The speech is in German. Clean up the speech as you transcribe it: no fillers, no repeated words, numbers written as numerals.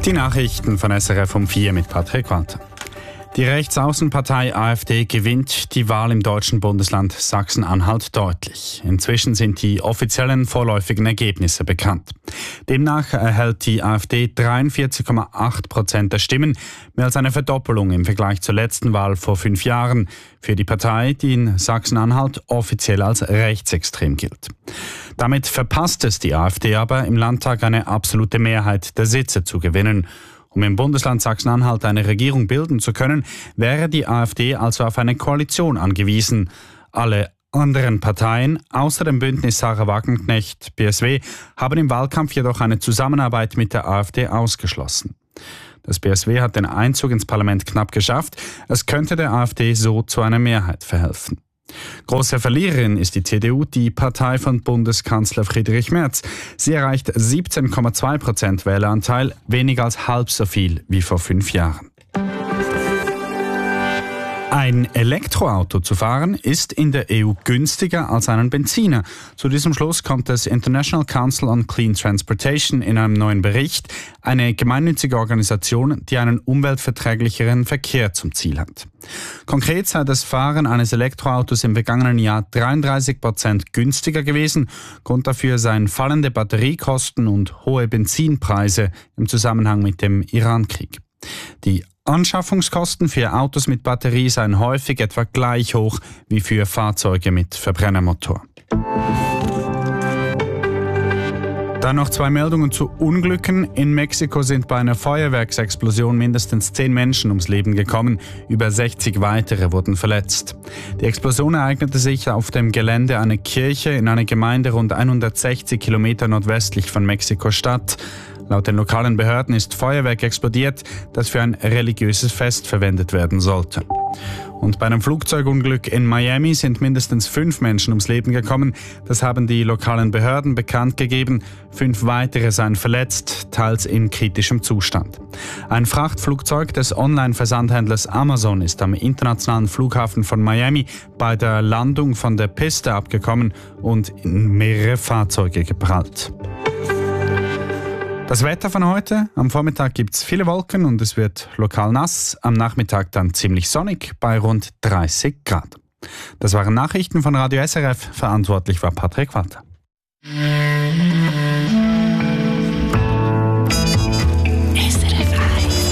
Die Nachrichten von SRF um 4 mit Patrick Walter. Die Rechtsaußenpartei AfD gewinnt die Wahl im deutschen Bundesland Sachsen-Anhalt deutlich. Inzwischen sind die offiziellen vorläufigen Ergebnisse bekannt. Demnach erhält die AfD 43,8% der Stimmen, mehr als eine Verdoppelung im Vergleich zur letzten Wahl vor 5 Jahren für die Partei, die in Sachsen-Anhalt offiziell als rechtsextrem gilt. Damit verpasst es die AfD aber, im Landtag eine absolute Mehrheit der Sitze zu gewinnen. Um im Bundesland Sachsen-Anhalt eine Regierung bilden zu können, wäre die AfD also auf eine Koalition angewiesen. Alle anderen Parteien, außer dem Bündnis Sarah Wagenknecht BSW, haben im Wahlkampf jedoch eine Zusammenarbeit mit der AfD ausgeschlossen. Das BSW hat den Einzug ins Parlament knapp geschafft. Es könnte der AfD so zu einer Mehrheit verhelfen. Große Verliererin ist die CDU, die Partei von Bundeskanzler Friedrich Merz. Sie erreicht 17,2% Wähleranteil, weniger als halb so viel wie vor 5 Jahren. Ein Elektroauto zu fahren ist in der EU günstiger als einen Benziner. Zu diesem Schluss kommt das International Council on Clean Transportation in einem neuen Bericht, eine gemeinnützige Organisation, die einen umweltverträglicheren Verkehr zum Ziel hat. Konkret sei das Fahren eines Elektroautos im vergangenen Jahr 33% günstiger gewesen. Grund dafür seien fallende Batteriekosten und hohe Benzinpreise im Zusammenhang mit dem Iran-Krieg. Die Anschaffungskosten für Autos mit Batterie seien häufig etwa gleich hoch wie für Fahrzeuge mit Verbrennermotor. Dann noch 2 Meldungen zu Unglücken. In Mexiko sind bei einer Feuerwerksexplosion mindestens 10 Menschen ums Leben gekommen. Über 60 weitere wurden verletzt. Die Explosion ereignete sich auf dem Gelände einer Kirche in einer Gemeinde rund 160 Kilometer nordwestlich von Mexiko-Stadt. Laut den lokalen Behörden ist Feuerwerk explodiert, das für ein religiöses Fest verwendet werden sollte. Und bei einem Flugzeugunglück in Miami sind mindestens 5 Menschen ums Leben gekommen. Das haben die lokalen Behörden bekannt gegeben. 5 weitere seien verletzt, teils in kritischem Zustand. Ein Frachtflugzeug des Online-Versandhändlers Amazon ist am internationalen Flughafen von Miami bei der Landung von der Piste abgekommen und in mehrere Fahrzeuge geprallt. Das Wetter von heute: Am Vormittag gibt es viele Wolken und es wird lokal nass, am Nachmittag dann ziemlich sonnig bei rund 30 Grad. Das waren Nachrichten von Radio SRF, verantwortlich war Patrick Walter.